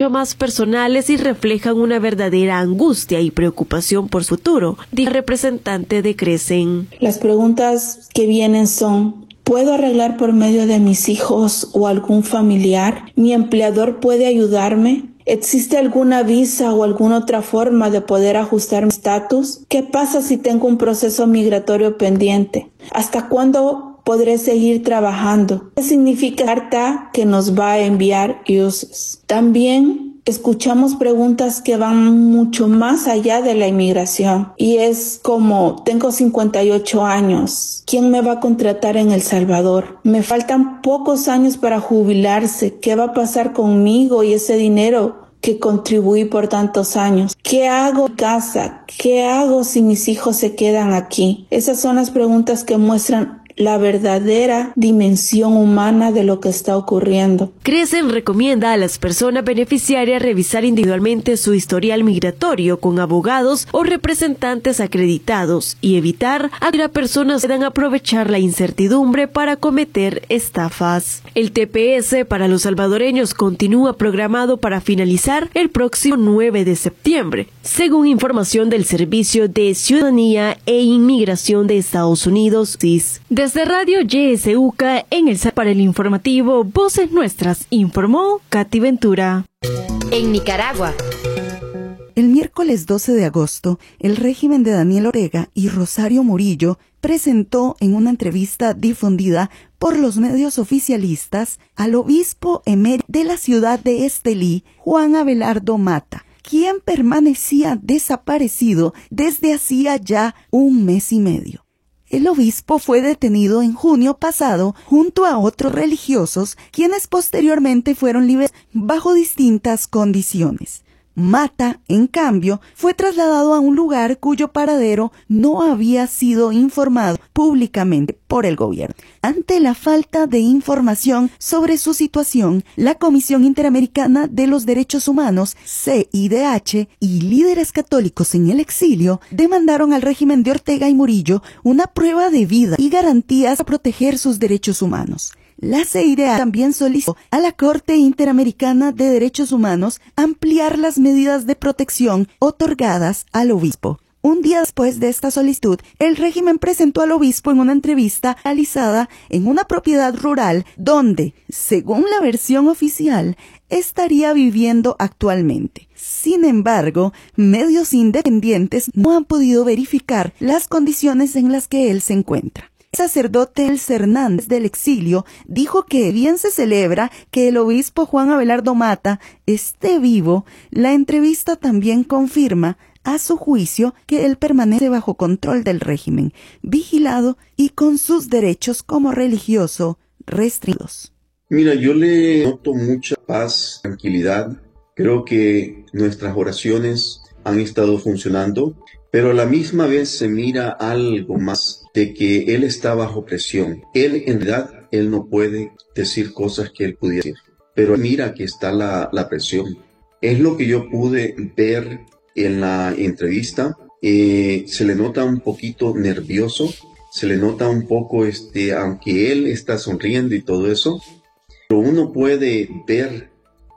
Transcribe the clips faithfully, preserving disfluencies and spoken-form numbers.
mucho más personales y reflejan una verdadera angustia y preocupación por su futuro, dijo el representante de Crecen. Las preguntas que vienen son: ¿puedo arreglar por medio de mis hijos o algún familiar? ¿Mi empleador puede ayudarme? ¿Existe alguna visa o alguna otra forma de poder ajustar mi estatus? ¿Qué pasa si tengo un proceso migratorio pendiente? ¿Hasta cuándo podré seguir trabajando? ¿Qué significa la carta que nos va a enviar U S C I S? También escuchamos preguntas que van mucho más allá de la inmigración y es como: tengo cincuenta y ocho años, ¿quién me va a contratar en El Salvador? Me faltan pocos años para jubilarse, ¿qué va a pasar conmigo y ese dinero que contribuí por tantos años? ¿Qué hago en casa? ¿Qué hago si mis hijos se quedan aquí? Esas son las preguntas que muestran la verdadera dimensión humana de lo que está ocurriendo. Crecen recomienda a las personas beneficiarias revisar individualmente su historial migratorio con abogados o representantes acreditados y evitar a que las personas puedan aprovechar la incertidumbre para cometer estafas. El T P S para los salvadoreños continúa programado para finalizar el próximo nueve de septiembre, según información del Servicio de Ciudadanía e Inmigración de Estados Unidos, S I S. Desde Radio Y S U C A en el para el informativo Voces Nuestras, informó Katy Ventura. En Nicaragua. El miércoles doce de agosto, el régimen de Daniel Ortega y Rosario Murillo presentó en una entrevista difundida por los medios oficialistas al obispo emérito de la ciudad de Estelí, Juan Abelardo Mata, quien permanecía desaparecido desde hacía ya un mes y medio. El obispo fue detenido en junio pasado junto a otros religiosos, quienes posteriormente fueron liberados bajo distintas condiciones. Mata, en cambio, fue trasladado a un lugar cuyo paradero no había sido informado públicamente por el gobierno. Ante la falta de información sobre su situación, la Comisión Interamericana de los Derechos Humanos, C I D H, y líderes católicos en el exilio demandaron al régimen de Ortega y Murillo una prueba de vida y garantías para proteger sus derechos humanos. La C I D H también solicitó a la Corte Interamericana de Derechos Humanos ampliar las medidas de protección otorgadas al obispo. Un día después de esta solicitud, el régimen presentó al obispo en una entrevista realizada en una propiedad rural donde, según la versión oficial, estaría viviendo actualmente. Sin embargo, medios independientes no han podido verificar las condiciones en las que él se encuentra. El sacerdote Els Hernández del exilio dijo que bien se celebra que el obispo Juan Abelardo Mata esté vivo. La entrevista también confirma, a su juicio, que él permanece bajo control del régimen, vigilado y con sus derechos como religioso restringidos. Mira, yo le noto mucha paz, tranquilidad. Creo que nuestras oraciones han estado funcionando, pero a la misma vez se mira algo más de que él está bajo presión. Él, en realidad, él no puede decir cosas que él pudiera decir, pero mira que está la, la presión. Es lo que yo pude ver en la entrevista. Eh, se le nota un poquito nervioso, se le nota un poco, este, aunque él está sonriendo y todo eso, pero uno puede ver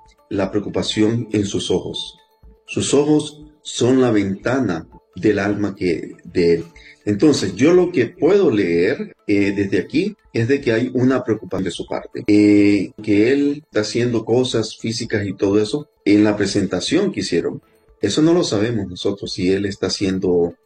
la preocupación en sus ojos. Sus ojos son la ventana del alma que, de él. Entonces, yo lo que puedo leer eh, desde aquí es de que hay una preocupación de su parte. Eh, que él está haciendo cosas físicas y todo eso en la presentación que hicieron. Eso no lo sabemos nosotros, si él está siendo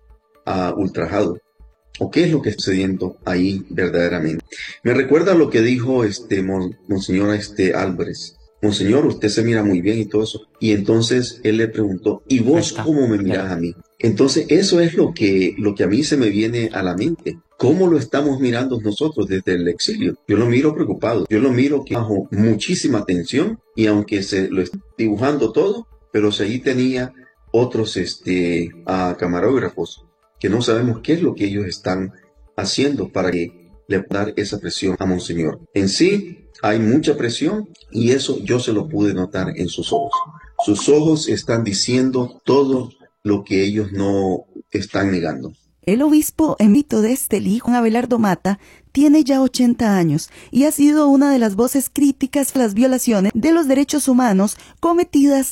uh, ultrajado o qué es lo que está sucediendo ahí verdaderamente. Me recuerda lo que dijo este mon, Monseñor este, Álvarez. Monseñor, usted se mira muy bien y todo eso. Y entonces él le preguntó, ¿y vos cómo me mirás a mí? Entonces eso es lo que, lo que a mí se me viene a la mente. ¿Cómo lo estamos mirando nosotros desde el exilio? Yo lo miro preocupado. Yo lo miro que bajo muchísima tensión y aunque se lo está dibujando todo, pero si ahí tenía otros este, a camarógrafos que no sabemos qué es lo que ellos están haciendo para que le puedan dar esa presión a Monseñor. En sí, hay mucha presión y eso yo se lo pude notar en sus ojos. Sus ojos están diciendo todo lo que ellos no están negando. El obispo emérito de Estelí, Juan Abelardo Mata, tiene ya ochenta años y ha sido una de las voces críticas a las violaciones de los derechos humanos cometidas